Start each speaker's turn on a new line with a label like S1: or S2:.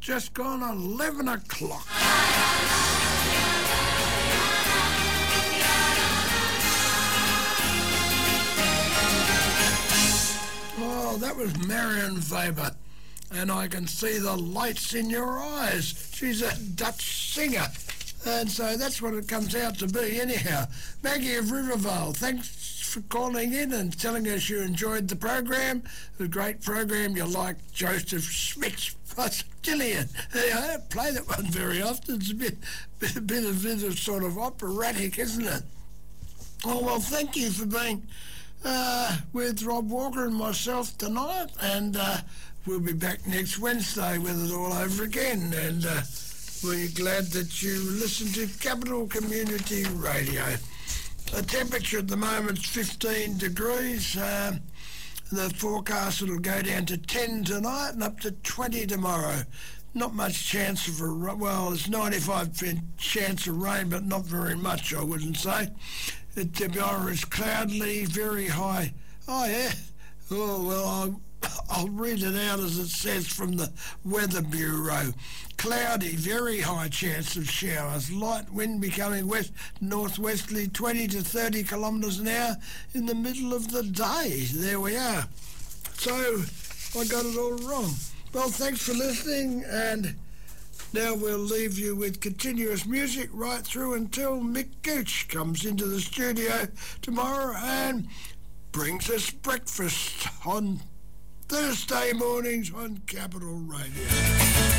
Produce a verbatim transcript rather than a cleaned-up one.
S1: just gone eleven o'clock. Oh, that was Marion Weber. And I can see the lights in your eyes. She's a Dutch singer. And so that's what it comes out to be anyhow. Maggie of Rivervale, thanks for calling in and telling us you enjoyed the program. It was a great program. You like Joseph Smith's Postilion. I don't play that one very often. It's a bit, bit, a bit of, bit of sort of operatic, isn't it? Oh, well, thank you for being uh, with Rob Walker and myself tonight. And uh, we'll be back next Wednesday with it all over again. And uh, we're glad that you listen to Capital Community Radio. The temperature at the moment is fifteen degrees. Um, the forecast will go down to ten tonight and up to twenty tomorrow. Not much chance of a, well, it's ninety-five percent chance of rain, but not very much, I wouldn't say. It, tomorrow is cloudy, very high. Oh, yeah. Oh, well, I'll, I'll read it out as it says from the Weather Bureau. Cloudy, very high chance of showers. Light wind becoming west northwesterly, twenty to thirty kilometres an hour in the middle of the day. There we are. So I got it all wrong. Well, thanks for listening, and now we'll leave you with continuous music right through until Mick Gooch comes into the studio tomorrow and brings us breakfast on Thursday mornings on Capital Radio.